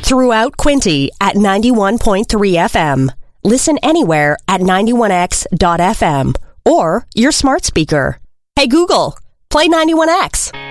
Throughout Quinte at 91.3 FM. Listen anywhere at 91x.fm or your smart speaker. Hey Google, play 91X.